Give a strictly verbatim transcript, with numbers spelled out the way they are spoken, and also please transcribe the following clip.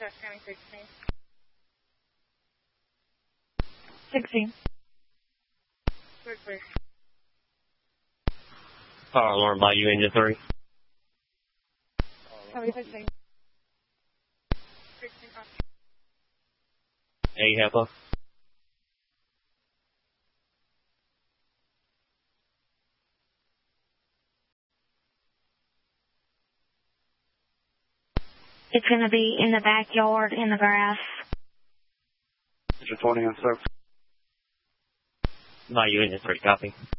sixteen. sixteen. Quickly. Fire alarm by you, engine three. Copy sixteen. sixteen. A H E P A. It's going to be in the backyard in the grass. Engine twenty on six. By you, engine three, copy.